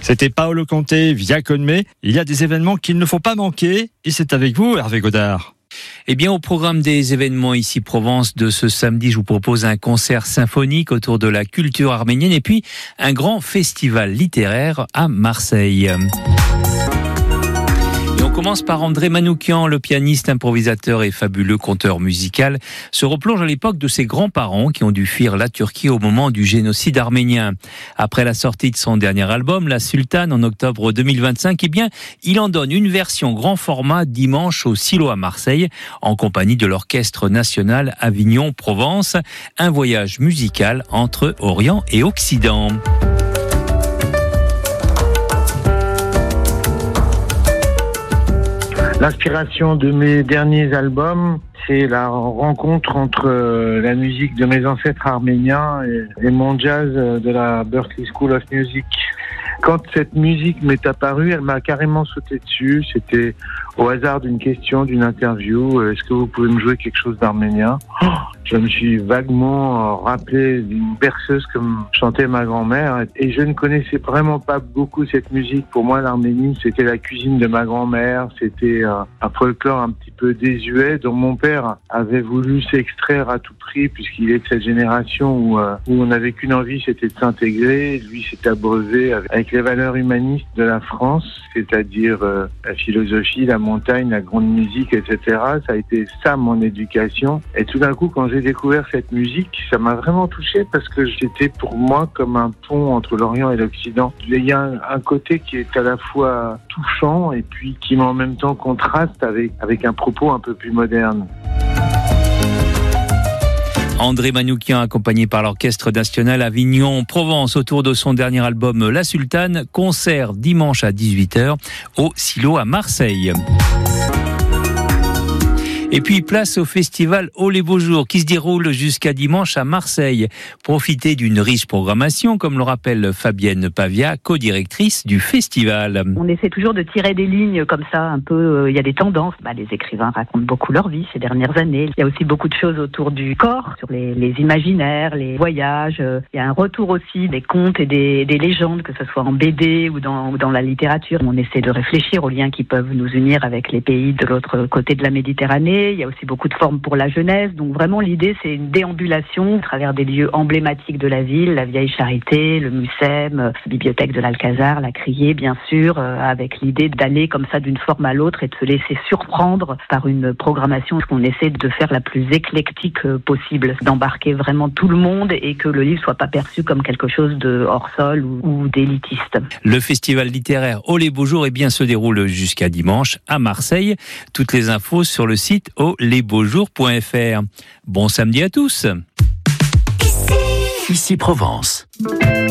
C'était Paolo Conte, Via con me. Il y a des événements qu'il ne faut pas manquer et c'est avec vous, Hervé Godard. Eh bien, au programme des événements ici Provence de ce samedi, je vous propose un concert symphonique autour de la culture arménienne et puis un grand festival littéraire à Marseille. Et on commence par André Manoukian, le pianiste, improvisateur et fabuleux conteur musical, se replonge à l'époque de ses grands-parents qui ont dû fuir la Turquie au moment du génocide arménien. Après la sortie de son dernier album, La Sultane, en octobre 2025, eh bien, il en donne une version grand format dimanche au Silo à Marseille, en compagnie de l'Orchestre National Avignon-Provence. Un voyage musical entre Orient et Occident. L'inspiration de mes derniers albums, c'est la rencontre entre la musique de mes ancêtres arméniens et mon jazz de la Berklee School of Music. Quand cette musique m'est apparue, elle m'a carrément sauté dessus. C'était au hasard d'une question, d'une interview. Est-ce que vous pouvez me jouer quelque chose d'arménien ? Je me suis vaguement rappelé d'une berceuse comme chantait ma grand-mère. Et je ne connaissais vraiment pas beaucoup cette musique. Pour moi, l'Arménie, c'était la cuisine de ma grand-mère. C'était un folklore un petit peu désuet dont mon père avait voulu s'extraire à tout prix puisqu'il est de cette génération où on n'avait qu'une envie, c'était de s'intégrer. Lui s'est abreuvé avec les valeurs humanistes de la France, c'est-à-dire la philosophie, la montagne, la grande musique, etc. Ça a été ça mon éducation. Et tout d'un coup, quand j'ai découvert cette musique, ça m'a vraiment touché parce que c'était pour moi comme un pont entre l'Orient et l'Occident. Il y a un côté qui est à la fois touchant et puis qui en même temps contraste avec un propos un peu plus moderne. André Manoukian, accompagné par l'Orchestre National Avignon-Provence autour de son dernier album La Sultane, concert dimanche à 18h au Silo à Marseille. Et puis place au festival Oh les beaux jours qui se déroule jusqu'à dimanche à Marseille. Profitez d'une riche programmation, comme le rappelle Fabienne Pavia, co-directrice du festival. On essaie toujours de tirer des lignes comme ça, un peu, il y a des tendances. Les écrivains racontent beaucoup leur vie ces dernières années. Il y a aussi beaucoup de choses autour du corps, sur les imaginaires, les voyages. Il y a un retour aussi des contes et des légendes, que ce soit en BD ou dans la littérature. On essaie de réfléchir aux liens qui peuvent nous unir avec les pays de l'autre côté de la Méditerranée. Il y a aussi beaucoup de formes pour la jeunesse. Donc vraiment, l'idée, c'est une déambulation à travers des lieux emblématiques de la ville, la Vieille Charité, le Mucem, la bibliothèque de l'Alcazar, la Criée, bien sûr, avec l'idée d'aller comme ça d'une forme à l'autre et de se laisser surprendre par une programmation qu'on essaie de faire la plus éclectique possible, d'embarquer vraiment tout le monde et que le livre soit pas perçu comme quelque chose de hors-sol ou d'élitiste. Le festival littéraire Oh les beaux jours se déroule jusqu'à dimanche à Marseille. Toutes les infos sur le site olesbeaujours.fr. Bon samedi à tous. Ici Provence.